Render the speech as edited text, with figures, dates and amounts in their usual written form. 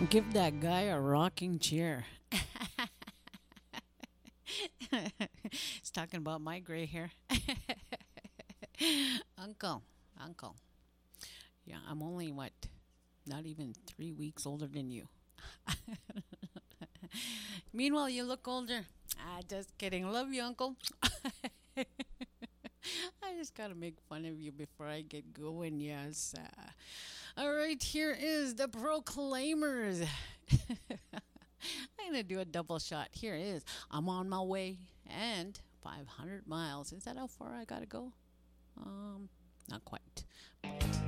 Give that guy a rocking chair. He's talking about my gray hair. Uncle, uncle. Yeah, I'm only what? Not even 3 weeks older than you. Meanwhile, you look older. Ah, just kidding. Love you, uncle. I just gotta make fun of you before I get going. Yes. All right, here is the Proclaimers. I'm gonna do a double shot. Here it is. I'm on my way and 500 miles. Is that how far I gotta go? Not quite.